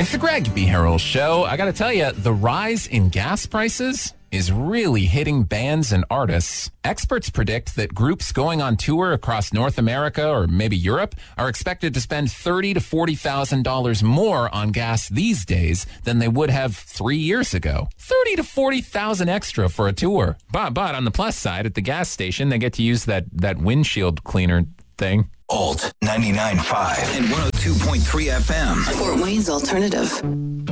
It's the Greg B. Harrell Show. I got to tell you, the rise in gas prices is really hitting bands and artists. Experts predict that groups going on tour across North America or maybe Europe are expected to spend $30,000 to $40,000 more on gas these days than they would have 3 years ago. $30,000 to $40,000 extra for a tour. But on the plus side, at the gas station, they get to use that windshield cleaner thing. Alt 99.5 and 102.3 FM. Fort Wayne's Alternative.